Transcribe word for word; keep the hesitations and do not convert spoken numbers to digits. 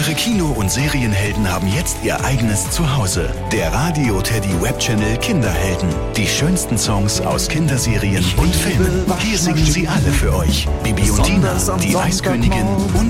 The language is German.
Eure Kino- und Serienhelden haben jetzt ihr eigenes Zuhause. Der Radio Teddy Webchannel Kinderhelden. Die schönsten Songs aus Kinderserien und Filmen. Hier singen sie alle für euch. Bibi und Tina, die Eiskönigin und